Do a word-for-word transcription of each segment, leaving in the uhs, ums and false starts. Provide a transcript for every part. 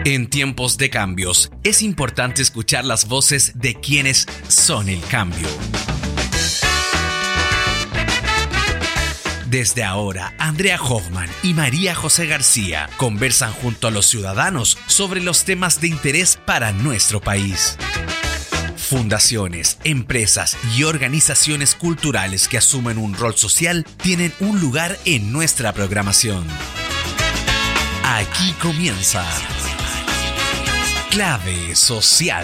En tiempos de cambios, es importante escuchar las voces de quienes son el cambio. Desde ahora, Andrea Hoffman y María José García conversan junto a los ciudadanos sobre los temas de interés para nuestro país. Fundaciones, empresas y organizaciones culturales que asumen un rol social tienen un lugar en nuestra programación. Aquí comienza Clave Social.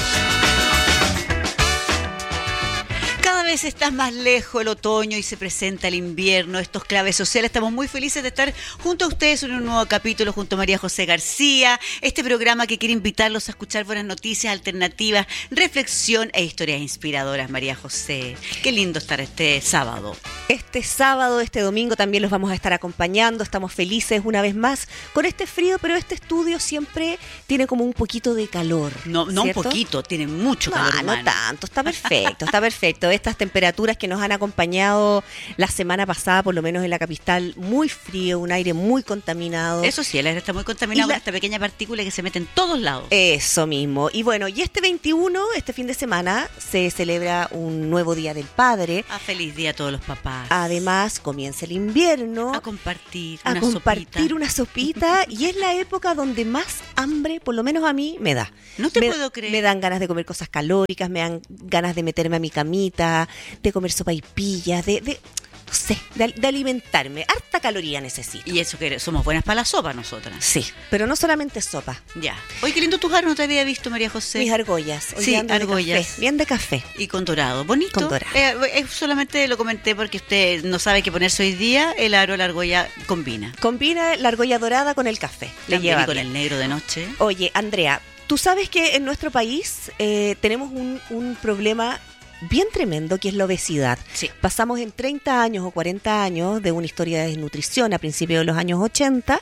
Cada vez está más lejos el otoño y se presenta el invierno. Estos Claves Sociales, estamos muy felices de estar junto a ustedes en un nuevo capítulo junto a María José García. Este programa que quiere invitarlos a escuchar buenas noticias, alternativas, reflexión e historias inspiradoras. María José, qué lindo estar este sábado. Este sábado, este domingo también los vamos a estar acompañando. Estamos felices una vez más con este frío, pero este estudio siempre tiene como un poquito de calor. No, no un poquito, tiene mucho calor. No, no tanto, está perfecto, está perfecto. Estas temperaturas que nos han acompañado la semana pasada, por lo menos en la capital, muy frío, un aire muy contaminado. Eso sí, el aire está muy contaminado la... con esta pequeña partícula que se mete en todos lados. Eso mismo. Y bueno, y este veintiuno, este fin de semana, se celebra un nuevo Día del Padre. Ah, feliz día a todos los papás. Además, comienza el invierno. A compartir a una compartir sopita. una sopita. Y es la época donde más hambre, por lo menos a mí, me da. No te me, puedo creer. Me dan ganas de comer cosas calóricas, me dan ganas de meterme a mi camita, de comer sopaipillas, de, de no sé, de, de alimentarme. Harta caloría necesito. Y eso que somos buenas para la sopa nosotras. Sí, pero no solamente sopa. Ya. Oye, qué lindo tus jarros, no te había visto, María José. Mis argollas. Hoy Sí, ando de argollas. café, bien de café. Y con dorado. Bonito. Con dorado. Eh, eh, solamente lo comenté porque usted no sabe qué ponerse hoy día. El aro, la argolla combina. Combina la argolla dorada con el café. Le También lleva y con bien. el negro de noche. Oye, Andrea, tú sabes que en nuestro país eh, tenemos un, un problema bien tremendo, que es la obesidad. Sí. Pasamos en treinta años o cuarenta años de una historia de desnutrición a principios de los años ochenta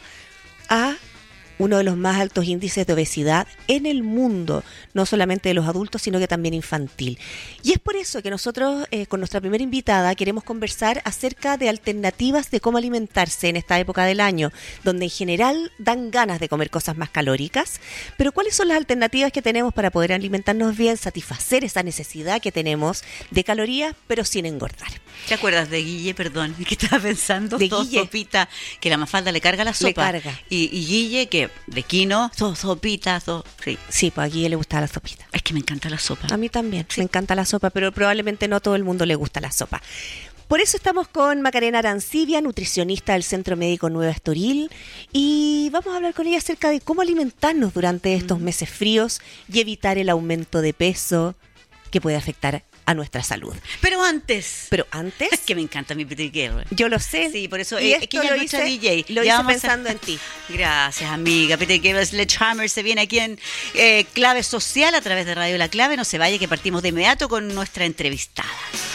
a uno de los más altos índices de obesidad en el mundo, no solamente de los adultos, sino que también infantil. Y es por eso que nosotros, eh, con nuestra primera invitada, queremos conversar acerca de alternativas de cómo alimentarse en esta época del año, donde en general dan ganas de comer cosas más calóricas. Pero ¿cuáles son las alternativas que tenemos para poder alimentarnos bien, satisfacer esa necesidad que tenemos de calorías, pero sin engordar? ¿Te acuerdas de Guille, perdón? ¿Qué estaba pensando? De Todo Guille. Sopita, que la Mafalda le carga la sopa. Le carga. Y, y Guille, que de Quino, so, sopita, so, sí. Sí, pues a Guille le gusta la sopita. Es que me encanta la sopa. A mí también, Sí. me encanta la sopa, pero probablemente no a todo el mundo le gusta la sopa. Por eso estamos con Macarena Arancibia, nutricionista del Centro Médico Nueva Estoril, y vamos a hablar con ella acerca de cómo alimentarnos durante estos Mm. meses fríos y evitar el aumento de peso que puede afectar a nuestra salud. Pero antes, Pero antes, es que me encanta mi Pretty Girl. yo lo sé, Sí, por eso y eh, esto es que ella lo es nuestra hice, D J. lo Ya hice vamos a- pensando en ti. Gracias, amiga. Pretty Girl Sledgehammer se viene aquí en eh, Clave Social a través de Radio La Clave. No se vaya, que partimos de inmediato con nuestra entrevistada.